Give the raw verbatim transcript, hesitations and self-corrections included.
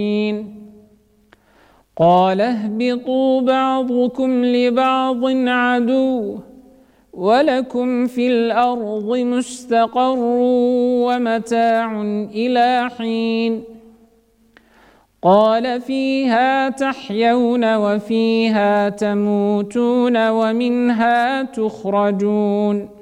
قال اهبطوا بعضكم لبعض عدو ولكم في الأرض مستقر ومتاع إلى حين قال فيها تحيون وفيها تموتون ومنها تخرجون